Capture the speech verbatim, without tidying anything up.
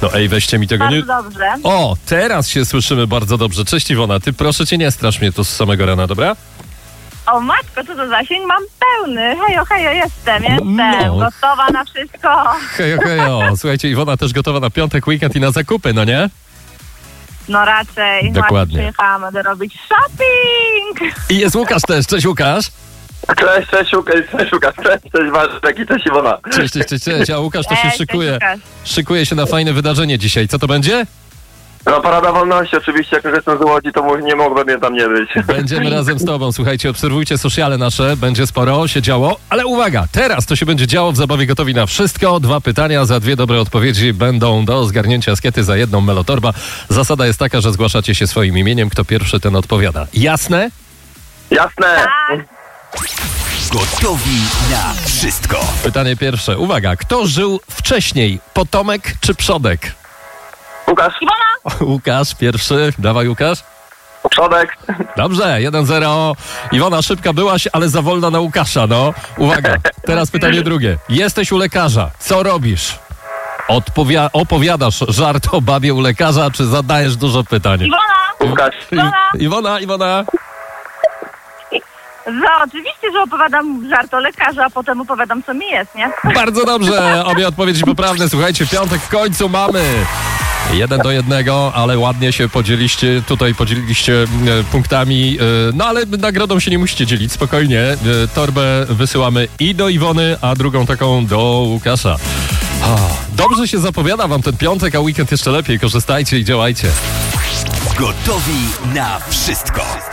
No ej, weźcie mi tego Bardzo nie... dobrze. O, teraz się słyszymy bardzo dobrze. Cześć Iwona, ty proszę cię nie strasz mnie tu z samego rana, dobra? O matko, co to zasięg? Mam pełny. Hejo, hejo, jestem, jestem. No. Gotowa na wszystko. Hejo, hejo. Słuchajcie, Iwona też gotowa na piątek, weekend i na zakupy, no nie? No raczej. Dokładnie. Właśnie przyjechałam, będę robić shopping. I jest Łukasz też. Cześć Łukasz. Cześć, cześć, Łukasz, cześć, Łukasz, cześć, cześć, Bartek i cześć, Iwona. Cześć, cześć, cześć, cześć. A Łukasz to się Cześć, szykuje. cześć, Łukasz. Szykuje się na fajne wydarzenie dzisiaj. Co to będzie? No, Parada Wolności, oczywiście, jak już jestem z Łodzi, to mu- nie mogłem mnie tam nie być. Będziemy razem z tobą. Słuchajcie, obserwujcie sociale nasze. Będzie sporo się działo. Ale uwaga, teraz to się będzie działo w zabawie Gotowi na Wszystko. Dwa pytania, za dwie dobre odpowiedzi będą do zgarnięcia askiety, za jedną melotorba. Zasada jest taka, że zgłaszacie się swoim imieniem. Kto pierwszy, ten odpowiada. Jasne? Jasne. Tak. Gotowi na wszystko. Pytanie pierwsze. Uwaga, kto żył wcześniej? Potomek czy przodek? Łukasz, Iwona, Łukasz pierwszy. Dawaj Łukasz. przodek. Dobrze, jeden zero. Iwona, szybka byłaś, ale za wolna na Łukasza, no. Uwaga, teraz pytanie drugie. Jesteś u lekarza. Co robisz? Odpowia- opowiadasz żart o babie u lekarza, czy zadajesz dużo pytań? Iwona. Łukasz, I- Iwona, Iwona. No, oczywiście, że opowiadam żart o lekarzu, a potem opowiadam, co mi jest, nie? Bardzo dobrze, obie odpowiedzi poprawne. Słuchajcie, piątek w końcu mamy. Jeden do jednego, ale ładnie się podzieliście, tutaj podzieliliście e, punktami, e, no ale nagrodą się nie musicie dzielić, spokojnie. E, torbę wysyłamy i do Iwony, a drugą taką do Łukasza. O, dobrze się zapowiada wam ten piątek, a weekend jeszcze lepiej. Korzystajcie i działajcie. Gotowi na wszystko.